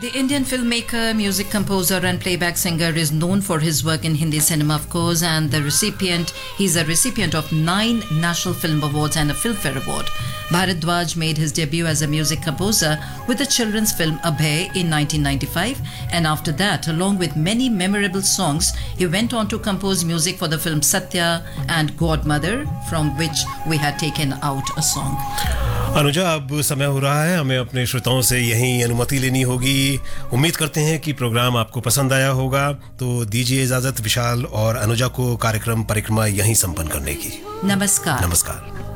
The Indian filmmaker, music composer, and playback singer is known for his work in Hindi cinema, of course, and he's a recipient of 9 National Film Awards and a Filmfare Award. Bharadwaj made his debut as a music composer with the children's film Abhay in 1995, and after that, along with many memorable songs, he went on to compose music for the film Satya and Godmother, from which we had taken out a song. Anuja, अब समय हो रहा है, हमें अपने श्रोताओं से यहीं अनुमति लेनी होगी। उम्मीद करते हैं कि प्रोग्राम आपको पसंद आया होगा, तो दीजिए इजाजत विशाल और अनुजा को कार्यक्रम परिक्रमा यहीं संपन्न करने की। नमस्कार। नमस्कार।